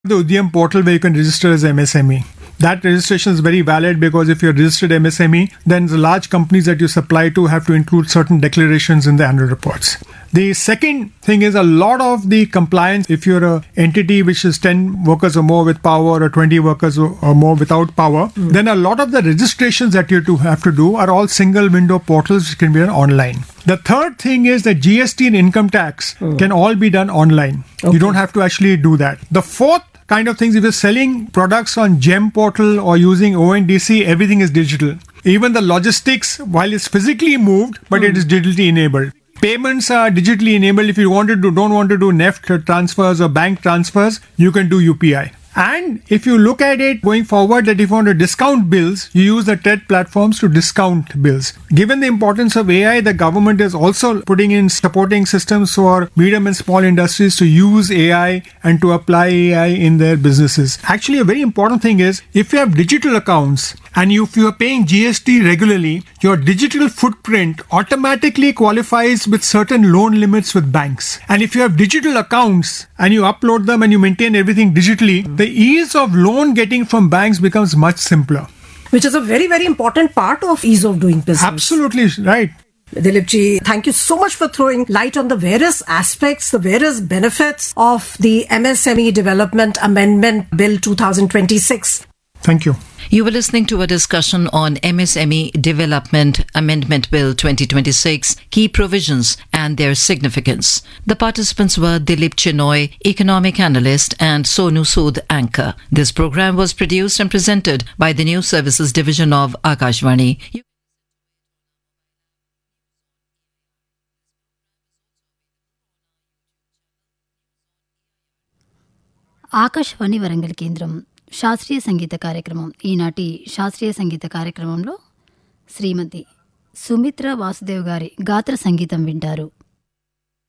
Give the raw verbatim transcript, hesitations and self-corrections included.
The Udyam portal where you can register as M S M E. That registration is very valid because if you're registered M S M E, then the large companies that you supply to have to include certain declarations in the annual reports. The second thing is a lot of the compliance, if you're an entity which is ten workers or more with power or twenty workers or more without power, mm. then a lot of the registrations that you have to do are all single window portals which can be done online. The third thing is that G S T and income tax mm. can all be done online. Okay. You don't have to actually do that. The fourth kind of things, if you're selling products on GEM portal or using O N D C, everything is digital. Even the logistics, while it's physically moved, but mm. it is digitally enabled. Payments are digitally enabled. If you want to do, don't want to do N E F T transfers or bank transfers, you can do U P I. And if you look at it going forward, that if you want to discount bills, you use the T E D platforms to discount bills. Given the importance of A I, the government is also putting in supporting systems for medium and small industries to use A I and to apply A I in their businesses. Actually, a very important thing is if you have digital accounts and you, if you are paying G S T regularly, your digital footprint automatically qualifies with certain loan limits with banks. And if you have digital accounts and you upload them and you maintain everything digitally, the ease of loan getting from banks becomes much simpler. Which is a very, very important part of ease of doing business. Absolutely right. Dilip ji, thank you so much for throwing light on the various aspects, the various benefits of the M S M E Development Amendment Bill twenty twenty-six. Thank you. You were listening to a discussion on M S M E Development Amendment Bill twenty twenty-six, key provisions and their significance. The participants were Dilip Chinoy, economic analyst, and Sonu Sood, anchor. This program was produced and presented by the News Services Division of Akashvani. You- Akashvani Warangal కేంద్రం శాస్త్రీయ సంగీత కార్యక్రమం. ఈనాటి శాస్త్రీయ సంగీత కార్యక్రమంలో శ్రీమతి సుమిత్ర వాసుదేవ్ గారి గాత్ర సంగీతం వింటారు.